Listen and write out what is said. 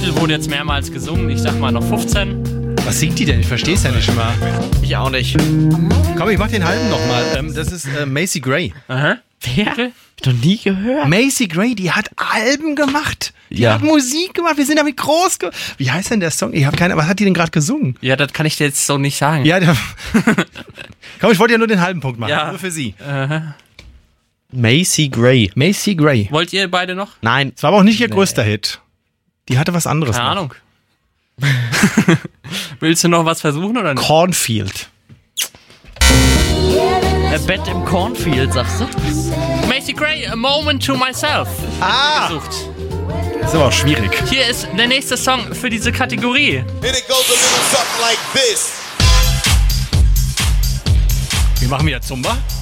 Titel wurde jetzt mehrmals gesungen. Ich sag mal noch 15. Was singt die denn? Ich versteh's ja nicht mal. Ich auch nicht. Komm, ich mach den halben nochmal. Das ist Macy Gray. Aha. Wer? Hab ich noch nie gehört. Macy Gray, die hat Alben gemacht. Die Ja. hat Musik gemacht. Wir sind damit groß geworden. Wie heißt denn der Song? Ich habe keine. Was hat die denn gerade gesungen? Ja, das kann ich dir jetzt so nicht sagen. Ja, komm, ich wollte ja nur den halben Punkt machen. Ja. Nur für sie. Macy Gray. Macy Gray. Wollt ihr beide noch? Nein. Das war aber auch nicht ihr größter Hit. Die hatte was anderes. Keine noch. Ahnung. Willst du noch was versuchen oder nicht? Cornfield. Bett im Cornfield, sagst du? Macy Gray, A Moment to Myself. Gesucht. Das ist aber auch schwierig. Hier ist der nächste Song für diese Kategorie. And it goes a little something like this. Wir machen wieder Zumba.